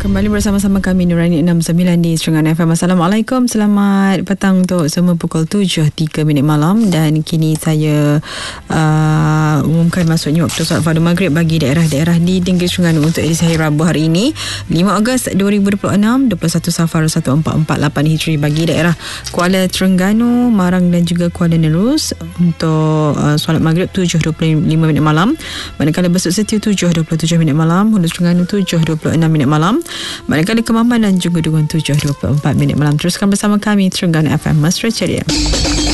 Kembali bersama-sama kami Nurani 69 di Serengan FM. Assalamualaikum, selamat petang untuk semua. Pukul 7.03 malam dan kini saya umumkan masuknya waktu solat fardu maghrib bagi daerah-daerah di Tinggi Terengganu untuk edisi hari Rabu hari ini 5 Ogos 2026, 21 Safar 1448 Hijri bagi daerah Kuala Terengganu, Marang dan juga Kuala Nerus untuk solat maghrib 7.25 malam, manakala Besut Setiu 7.27 malam, Hulu Terengganu 7.26 malam, manakala Kemampan dan juga Dungun 7.24 malam. Teruskan bersama kami Terengganu FM Mesra Ceria.